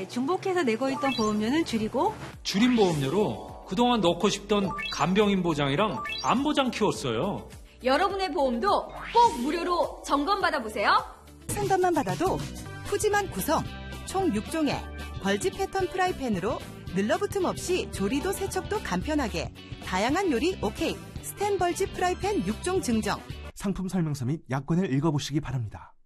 중복해서 내고 있던 보험료는 줄이고 줄인 보험료로 그동안 넣고 싶던 간병인 보장이랑 암 보장 키웠어요. 여러분의 보험도 꼭 무료로 점검받아보세요. 상담만 받아도 푸짐한 구성, 총 6종의 벌집 패턴 프라이팬으로 늘러붙음 없이 조리도 세척도 간편하게 다양한 요리 오케이 스텐 벌집 프라이팬 6종 증정. 상품 설명서 및 약관을 읽어보시기 바랍니다.